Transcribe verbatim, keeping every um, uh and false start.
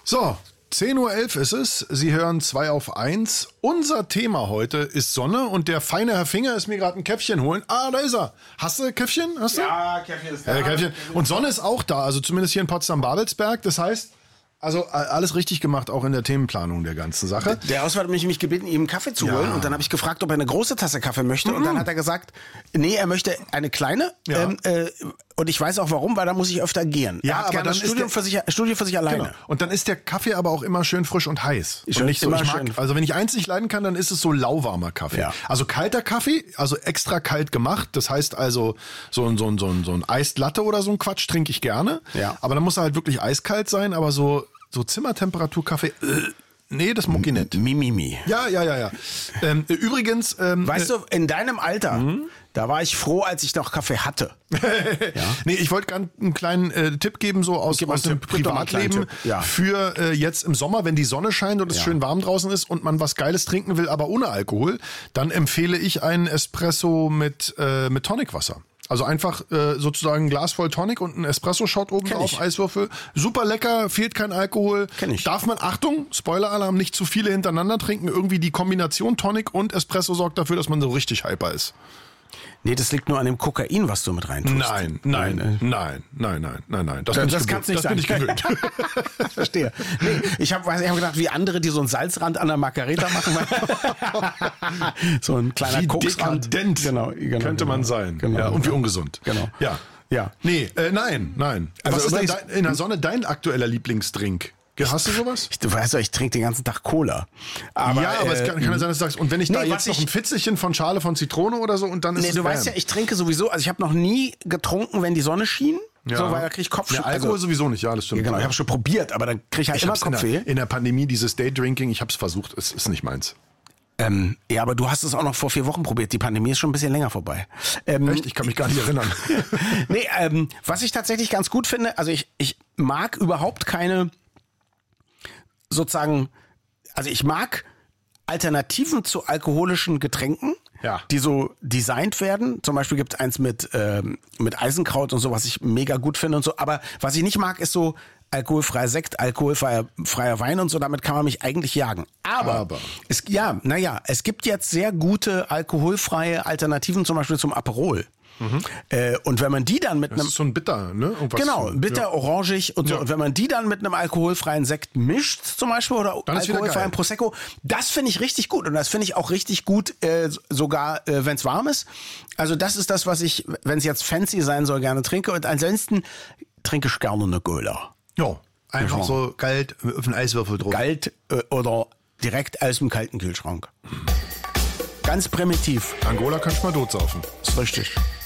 So, zehn Uhr elf ist es. Sie hören zwei auf eins. Unser Thema heute ist Sonne und der feine Herr Finger ist mir gerade ein Käffchen holen. Ah, da ist er. Hast du Käffchen? Hast du? Ja, Käffchen ist da. Ja, Käffchen. Und Sonne ist auch da, also zumindest hier in Potsdam-Babelsberg. Das heißt, also alles richtig gemacht, auch in der Themenplanung der ganzen Sache. Der Auswart hat mich, mich gebeten, ihm einen Kaffee zu Ja. holen. Und dann habe ich gefragt, ob er eine große Tasse Kaffee möchte. Und dann hat er gesagt, nee, er möchte eine kleine. Ja. Ähm, äh, und ich weiß auch warum, weil da muss ich öfter gehen. Ja, er hat aber gerne dann das ist Studium der- für sich, Studio für sich alleine. Genau. Und dann ist der Kaffee aber auch immer schön frisch und heiß. Schön, und nicht so, immer ich mag, schön. also wenn ich eins nicht leiden kann, dann ist es so lauwarmer Kaffee. Ja. Also kalter Kaffee, also extra kalt gemacht. Das heißt also so ein, so ein, so ein, so ein Eist Latte oder so ein Quatsch trinke ich gerne. Ja. Aber dann muss er halt wirklich eiskalt sein, aber so, so Zimmertemperatur-Kaffee, äh, nee, das muck ich nicht. Mimimi. Ja, ja, ja, ja. Ähm, übrigens, ähm, Weißt du, in deinem Alter, da war ich froh, als ich noch Kaffee hatte. Nee, ich wollte gerade einen kleinen äh, Tipp geben, so aus, Gib mal aus einen dem Tipp, gib doch mal einen kleinen Privatleben Tipp. Ja. für äh, jetzt im Sommer, wenn die Sonne scheint und es Ja. schön warm draußen ist und man was Geiles trinken will, aber ohne Alkohol, dann empfehle ich einen Espresso mit, äh, mit Tonicwasser. Also einfach äh, sozusagen ein Glas voll Tonic und ein Espresso-Shot oben Kenn drauf, ich. Eiswürfel. Super lecker, fehlt kein Alkohol. Kenn ich. Darf man, Achtung, Spoiler-Alarm, nicht zu viele hintereinander trinken. Irgendwie die Kombination Tonic und Espresso sorgt dafür, dass man so richtig hyper ist. Nee, das liegt nur an dem Kokain, was du mit reintust. Nein, nein, äh, nein, nein, nein, nein, nein. Das, Das- bin ich das gewöhnt. kann's nicht das bin sein. ich gewöhnt. Ich verstehe. Nee, ich habe ich hab gedacht, wie andere, die so einen Salzrand an der Margarita machen. So ein kleiner Wie Koksrand. dekadent Genau, genau, könnte genau. man sein. Genau. Ja, und wie ungesund. Genau. Ja. Ja. Nee, äh, nein, nein. Also Was ist denn übrigens- dein, in der Sonne dein aktueller Lieblingsdrink? Hast du sowas? Ich, du weißt doch, ich trinke den ganzen Tag Cola. Aber, ja, aber äh, es kann, kann ja sein, dass du sagst, und wenn ich da nee, jetzt was noch ich- ein Fitzelchen von Schale von Zitrone oder so und dann ist Nee, es du bam. weißt ja, ich trinke sowieso, also ich habe noch nie getrunken, wenn die Sonne schien. Ja. So, weil da kriege ich Kopfschmerzen. Ja, Alkohol sowieso nicht, ja, das stimmt. Ja, genau, ich habe schon probiert, aber dann kriege ich halt ich immer hab's in Kopfweh. der, in der Pandemie, dieses Daydrinking, ich habe es versucht, es ist nicht meins. Ähm, ja, aber du hast es auch noch vor vier Wochen probiert. Die Pandemie ist schon ein bisschen länger vorbei. Ähm, Echt? Ich kann mich gar nicht erinnern. nee, ähm, was ich tatsächlich ganz gut finde, also ich, ich mag überhaupt keine sozusagen, also ich mag Alternativen zu alkoholischen Getränken, Ja. die so designt werden. Zum Beispiel gibt es eins mit, ähm, mit Eisenkraut und so, was ich mega gut finde und so. Aber was ich nicht mag, ist so alkoholfreier Sekt, alkoholfreier freier Wein und so. Damit kann man mich eigentlich jagen. Aber, Aber. es, ja, naja, es gibt jetzt sehr gute alkoholfreie Alternativen, zum Beispiel zum Aperol. Äh, und wenn man die dann mit Das einem ist so ein Bitter, ne? Irgendwas Genau, so. bitter, Ja. orangig und so. Ja. Und wenn man die dann mit einem alkoholfreien Sekt mischt, zum Beispiel, oder Dann ist wieder alkoholfreien geil. Prosecco, das finde ich richtig gut. Und das finde ich auch richtig gut, äh, sogar äh, wenn es warm ist. Also das ist das, was ich, wenn es jetzt fancy sein soll, gerne trinke. Und ansonsten trinke ich gerne eine Cola. Ja, einfach Ja. so kalt auf einen Eiswürfel drauf. Kalt äh, oder direkt aus dem kalten Kühlschrank. Ganz primitiv. Angola kannst du mal totsaufen. Ist richtig.